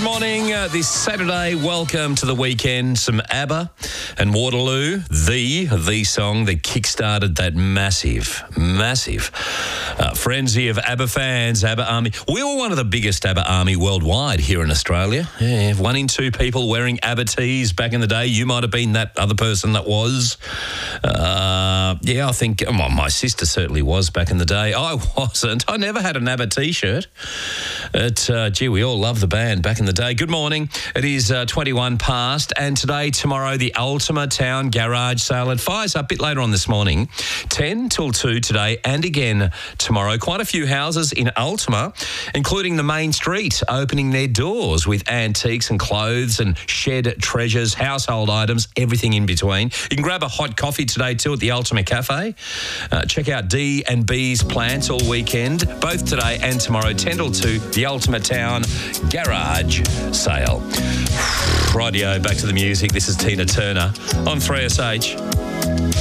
Good morning. This Saturday, welcome to the weekend. Some ABBA and Waterloo, the song that kick-started that massive frenzy of ABBA fans, ABBA Army. We were one of the biggest ABBA Army worldwide here in Australia. Yeah, 1 in 2 people wearing ABBA tees back in the day. You might have been that other person that was. I think my sister certainly was back in the day. I wasn't. I never had an ABBA T-shirt. But, we all love the band back in the day. Good morning. It is 21 past, and today, tomorrow, the Ultima Town Garage Sale. It fires up a bit later on this morning, 10 till 2 today, and again tomorrow. Quite a few houses in Ultima, including the main street, opening their doors with antiques and clothes and shed treasures, household items, everything in between. You can grab a hot coffee today too at the Ultima Cafe. Check out D&B's plants all weekend, both today and tomorrow, 10 till 2, the Ultima Town Garage Sale. Radio, back to the music. This is Tina Turner on 3SH.